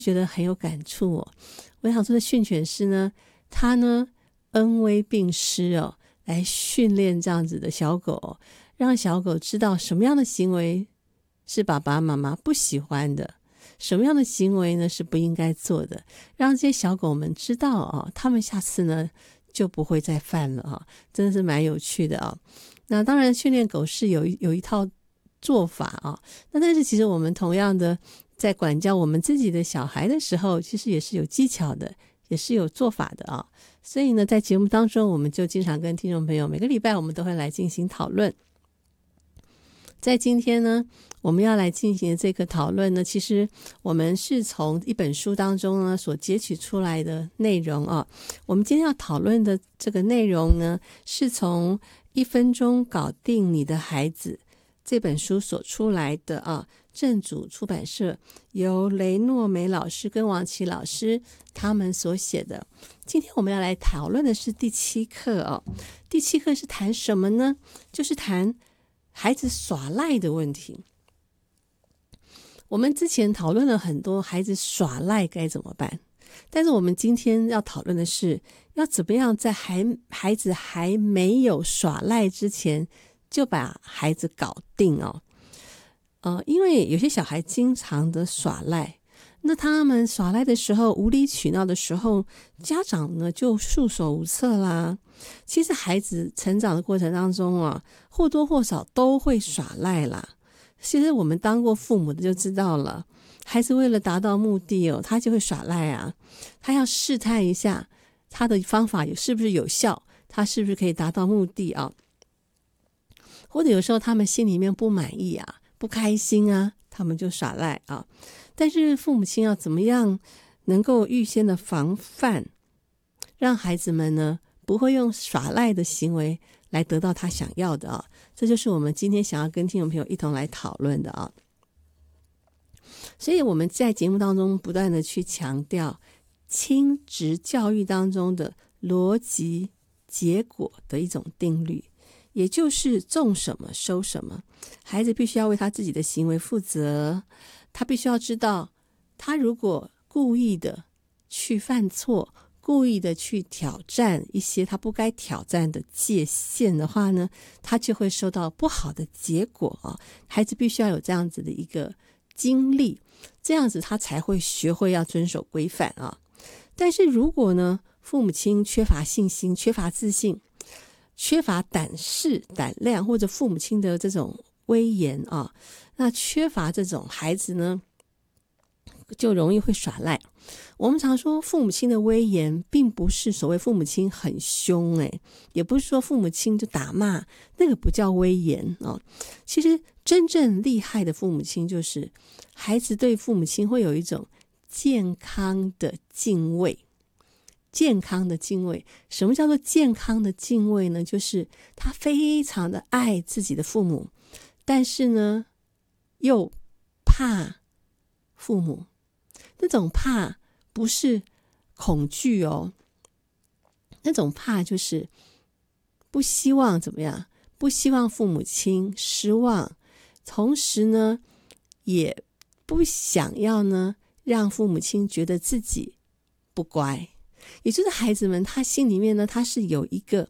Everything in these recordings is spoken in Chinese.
觉得很有感触哦。我想说的训犬师呢，他呢恩威并施哦，来训练这样子的小狗哦，让小狗知道什么样的行为是爸爸妈妈不喜欢的，什么样的行为呢是不应该做的，让这些小狗们知道哦，他们下次呢就不会再犯了哦，真的是蛮有趣的哦。那当然训练狗是有一套做法哦，但是其实我们同样的在管教我们自己的小孩的时候，其实也是有技巧的，也是有做法的啊。所以呢，在节目当中，我们就经常跟听众朋友，每个礼拜我们都会来进行讨论。在今天呢，我们要来进行的这个讨论呢，其实我们是从一本书当中呢所截取出来的内容啊。我们今天要讨论的这个内容呢，是从1分钟搞定你的孩子这本书所出来的啊，正主出版社由雷诺梅老师跟王琦老师他们所写的。今天我们要来讨论的是第7课哦。第7课是谈什么呢？就是谈孩子耍赖的问题。我们之前讨论了很多孩子耍赖该怎么办，但是我们今天要讨论的是要怎么样在孩子还没有耍赖之前就把孩子搞定哦。因为有些小孩经常的耍赖，那他们耍赖的时候无理取闹的时候，家长呢就束手无策啦。其实孩子成长的过程当中啊，或多或少都会耍赖啦。其实我们当过父母的就知道了，孩子为了达到目的哦，他就会耍赖啊。他要试探一下他的方法是不是有效，他是不是可以达到目的啊。或者有时候他们心里面不满意啊，不开心啊，他们就耍赖啊。但是父母亲要怎么样能够预先的防范，让孩子们呢不会用耍赖的行为来得到他想要的啊。这就是我们今天想要跟听众朋友一同来讨论的啊。所以我们在节目当中不断的去强调亲职教育当中的逻辑结果的一种定律，也就是种什么收什么。孩子必须要为他自己的行为负责，他必须要知道，他如果故意的去犯错，故意的去挑战一些他不该挑战的界限的话呢，他就会收到不好的结果啊。孩子必须要有这样子的一个经历，这样子他才会学会要遵守规范啊。但是如果呢，父母亲缺乏信心，缺乏自信，缺乏胆识胆量，或者父母亲的这种威严啊，那缺乏这种孩子呢就容易会耍赖。我们常说父母亲的威严并不是所谓父母亲很凶也不是说父母亲就打骂，那个不叫威严啊。其实真正厉害的父母亲就是孩子对父母亲会有一种健康的敬畏。健康的敬畏，什么叫做健康的敬畏呢？就是他非常的爱自己的父母，但是呢又怕父母。那种怕不是恐惧哦，那种怕就是不希望怎么样，不希望父母亲失望，同时呢也不想要呢让父母亲觉得自己不乖。也就是孩子们他心里面呢，他是有一个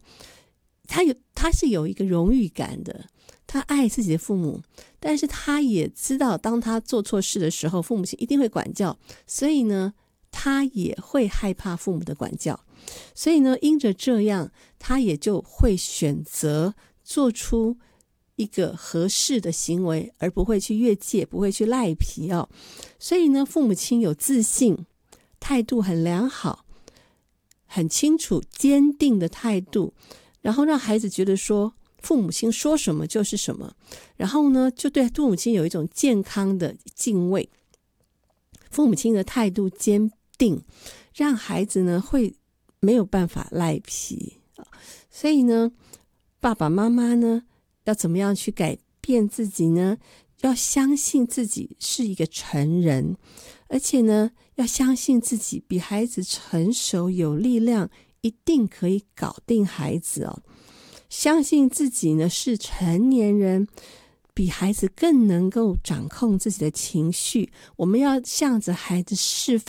荣誉感的，他爱自己的父母，但是他也知道当他做错事的时候，父母亲一定会管教，所以呢他也会害怕父母的管教，所以呢因着这样，他也就会选择做出一个合适的行为，而不会去越界，不会去赖皮哦。所以呢父母亲有自信，态度很良好，很清楚坚定的态度，然后让孩子觉得说父母亲说什么就是什么，然后呢就对父母亲有一种健康的敬畏，父母亲的态度坚定，让孩子呢会没有办法赖皮。所以呢爸爸妈妈呢要怎么样去改变自己呢？要相信自己是一个成人，而且呢要相信自己比孩子成熟有力量，一定可以搞定孩子哦。相信自己呢是成年人，比孩子更能够掌控自己的情绪。我们要向着孩子示范